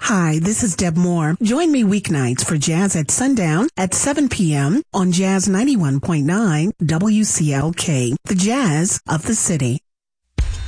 Hi, this is Deb Moore. Join me weeknights for Jazz at Sundown at 7 p.m. on Jazz 91.9 WCLK, the Jazz of the City.